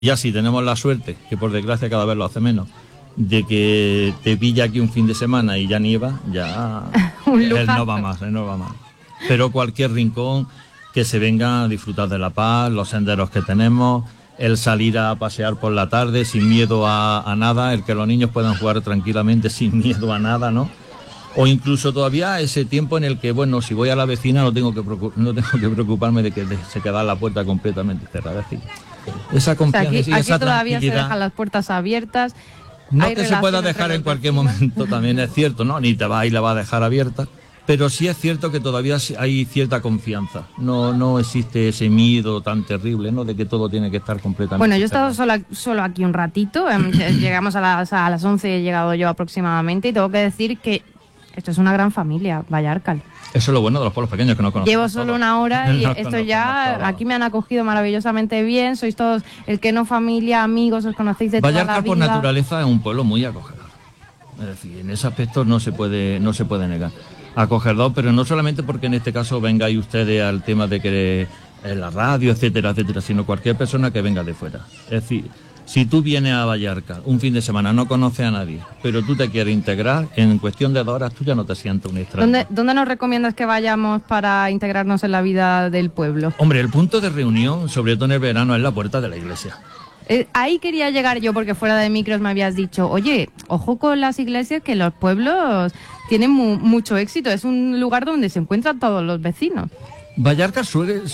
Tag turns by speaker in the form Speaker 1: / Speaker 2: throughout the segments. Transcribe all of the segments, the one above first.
Speaker 1: Ya sí, tenemos la suerte, que por desgracia cada vez lo hace menos, de que te pilla aquí un fin de semana y ya nieva, ya él no va más. Pero cualquier rincón que se venga a disfrutar de La Paz, los senderos que tenemos, el salir a pasear por la tarde sin miedo a nada, el que los niños puedan jugar tranquilamente sin miedo a nada, ¿no? O incluso todavía ese tiempo en el que, bueno, si voy a la vecina no tengo que preocuparme de que se queda la puerta completamente cerrada. Es decir, esa confianza,
Speaker 2: o sea, aquí
Speaker 1: esa
Speaker 2: todavía se
Speaker 1: tranquilidad,
Speaker 2: dejan las puertas abiertas.
Speaker 1: no que se pueda dejar en cualquier momento, también es cierto, ¿no? Ni te va y la va a dejar abierta, pero sí es cierto que todavía hay cierta confianza. No existe ese miedo tan terrible, ¿no? De que todo tiene que estar completamente
Speaker 2: Bueno, yo he estado
Speaker 1: cerrado.
Speaker 2: solo aquí un ratito, llegamos a las 11, he llegado yo aproximadamente, y tengo que decir que esto es una gran familia, Vallarcal.
Speaker 1: Eso es lo bueno de los pueblos pequeños, que no conocemos.
Speaker 2: Llevo solo una hora y esto ya,
Speaker 1: todos.
Speaker 2: aquí me han acogido maravillosamente bien, sois todos, el que no familia, amigos, os conocéis de toda la vida.
Speaker 1: Vallarca por naturaleza es un pueblo muy acogedor. Es decir, en ese aspecto no se puede negar. Acogedor, pero no solamente porque en este caso vengáis ustedes al tema de que la radio, etcétera, sino cualquier persona que venga de fuera. Es decir, si tú vienes a Vallarca un fin de semana, no conoces a nadie, pero tú te quieres integrar, en cuestión de 2 horas tú ya no te sientes un extraño.
Speaker 2: ¿Dónde nos recomiendas que vayamos para integrarnos en la vida del pueblo?
Speaker 1: Hombre, el punto de reunión, sobre todo en el verano, es la puerta de la iglesia.
Speaker 2: Ahí quería llegar yo, porque fuera de micros me habías dicho, oye, ojo con las iglesias, que los pueblos tienen mucho éxito, es un lugar donde se encuentran todos los vecinos.
Speaker 1: Vallarca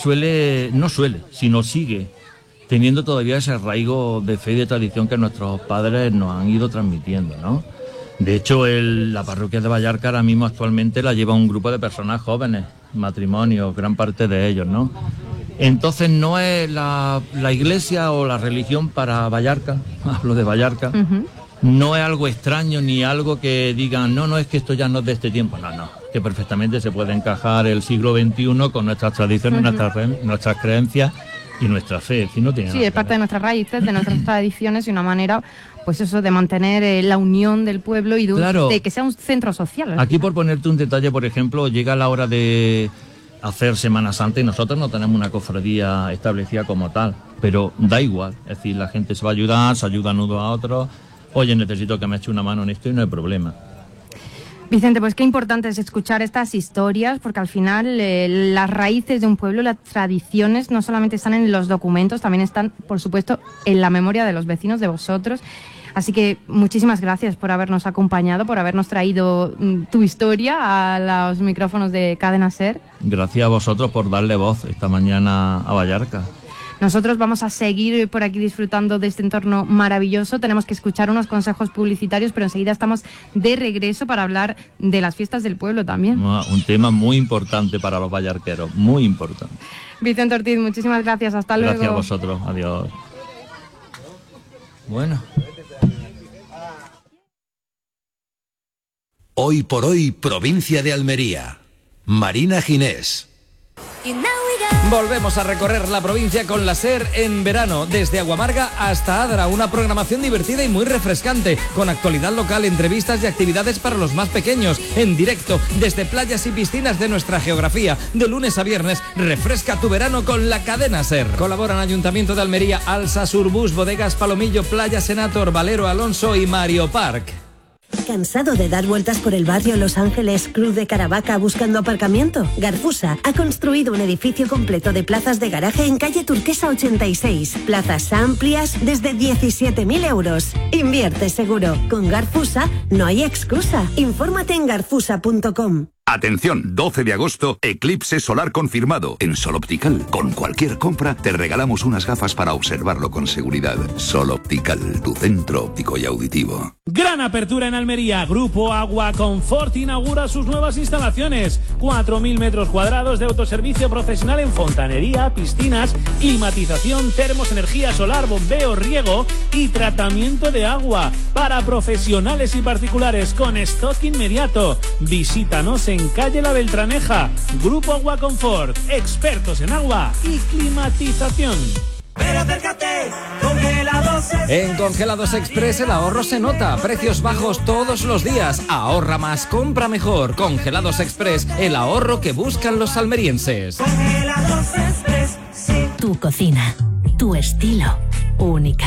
Speaker 1: sino sigue teniendo todavía ese arraigo de fe y de tradición que nuestros padres nos han ido transmitiendo, ¿no? De hecho, la parroquia de Vallarca ahora mismo actualmente la lleva un grupo de personas jóvenes, matrimonios, gran parte de ellos, ¿no? Entonces no es la iglesia o la religión para Vallarca, hablo de Vallarca, no es algo extraño ni algo que digan, no, es que esto ya no es de este tiempo, no, que perfectamente se puede encajar el siglo XXI con nuestras tradiciones, nuestras creencias y nuestra fe. No tiene
Speaker 2: sí, es parte de nuestras raíces, de nuestras tradiciones y una manera, pues eso, de mantener la unión del pueblo y de que sea un centro social.
Speaker 1: Aquí, por ponerte un detalle, por ejemplo, llega la hora de hacer Semana Santa y nosotros no tenemos una cofradía establecida como tal, pero da igual, es decir, la gente se va a ayudar, se ayudan unos a otros, oye, necesito que me eche una mano en esto y no hay problema.
Speaker 2: Vicente, pues qué importante es escuchar estas historias, porque al final las raíces de un pueblo, las tradiciones, no solamente están en los documentos, también están, por supuesto, en la memoria de los vecinos, de vosotros. Así que muchísimas gracias por habernos acompañado, por habernos traído tu historia a los micrófonos de Cadena SER.
Speaker 1: Gracias a vosotros por darle voz esta mañana a Vallarca.
Speaker 2: Nosotros vamos a seguir por aquí disfrutando de este entorno maravilloso. Tenemos que escuchar unos consejos publicitarios, pero enseguida estamos de regreso para hablar de las fiestas del pueblo también.
Speaker 1: Un tema muy importante para los vallarqueros, muy importante.
Speaker 2: Vicente Ortiz, muchísimas gracias. Hasta luego.
Speaker 1: Gracias a vosotros. Adiós. Bueno.
Speaker 3: Hoy por hoy, provincia de Almería. Marina Ginés.
Speaker 4: Volvemos a recorrer la provincia con la SER en verano, desde Aguamarga hasta Adra, una programación divertida y muy refrescante, con actualidad local, entrevistas y actividades para los más pequeños, en directo, desde playas y piscinas de nuestra geografía. De lunes a viernes, refresca tu verano con la cadena SER. Colaboran Ayuntamiento de Almería, Alsa, Surbus, Bodegas Palomillo, Playa Senator, Valero Alonso y Mario Park.
Speaker 5: ¿Cansado de dar vueltas por el barrio Los Ángeles, Cruz de Caravaca buscando aparcamiento? Garfusa ha construido un edificio completo de plazas de garaje en calle Turquesa 86. Plazas amplias desde 17.000 euros. Invierte seguro. Con Garfusa no hay excusa. Infórmate en garfusa.com.
Speaker 6: Atención, 12 de agosto, eclipse solar confirmado. En Sol Optical, con cualquier compra, te regalamos unas gafas para observarlo con seguridad. Sol Optical, tu centro óptico y auditivo.
Speaker 7: Gran apertura en Almería. Grupo Agua Confort inaugura sus nuevas instalaciones. 4.000 metros cuadrados de autoservicio profesional en fontanería, piscinas, climatización, termos, energía solar, bombeo, riego y tratamiento de agua. Para profesionales y particulares con stock inmediato. Visítanos en calle La Beltraneja. Grupo Agua Confort, expertos en agua y climatización.
Speaker 8: Pero acércate, Congelados Express.
Speaker 4: En Congelados Express el ahorro se nota. Precios bajos todos los días. Ahorra más, compra mejor. Congelados Express, el ahorro que buscan los almerienses.
Speaker 8: Congelados Express, sí.
Speaker 5: Tu cocina, tu estilo, única.